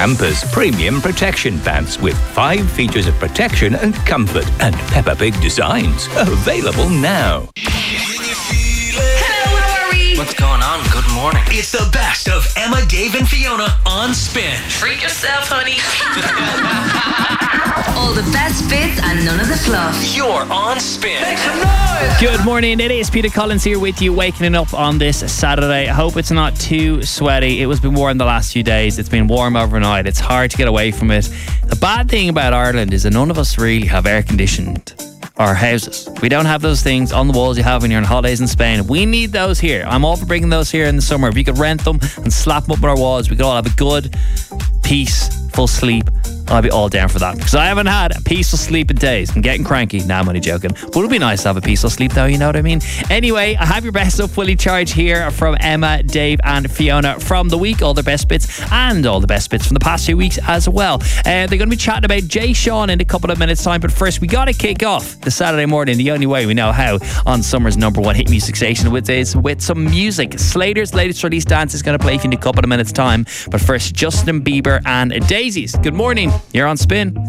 Campus Premium Protection Pants with 5 features of protection and comfort and Peppa Pig designs. Available now. Hello, how are we? What's going on? Good morning. It's the best of Emma, Dave and Fiona on Spin. Treat yourself, honey. All the best bits and none of the fluff. You're on Spin. Make some noise. Good morning, it is Peter Collins here with you, waking up on this Saturday. I hope it's not too sweaty. It was been warm the last few days. It's been warm overnight. It's hard to get away from it. The bad thing about Ireland is that none of us really have air conditioned our houses. We don't have those things on the walls you have when you're on holidays in Spain. We need those here. I'm all for bringing those here in the summer. If you could rent them and slap them up on our walls, we could all have a good, peaceful sleep. I'll be all down for that, because I haven't had a peaceful sleep in days. I'm getting cranky. Nah, I'm only joking. But it'll be nice to have a peaceful sleep though, you know what I mean? Anyway, I have your best up fully charged here from Emma, Dave and Fiona from the week. All their best bits and all the best bits from the past 2 weeks as well. They're going to be chatting about Jay Sean in a couple of minutes time, but first we got to kick off the Saturday morning the only way we know how on summer's #1 hit music station, which is with some music. Slater's latest release, Dance, is going to play for you in a couple of minutes time, but first Justin Bieber and Daisies. Good morning, you're on Spin.